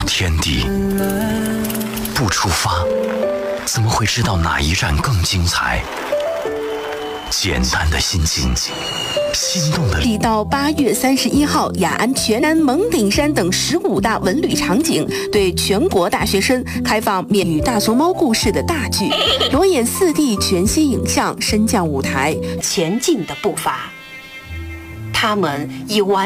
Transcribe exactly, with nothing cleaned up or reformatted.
天地不出发，怎么会知道哪一站更精彩？简单的心情，心动的直到八月三十一号，雅安、全南、蒙顶山等十五大文旅场景对全国大学生开放免与大熊猫故事的大剧，裸眼四 D 全息影像升降舞台， 前进的步伐，他们已完。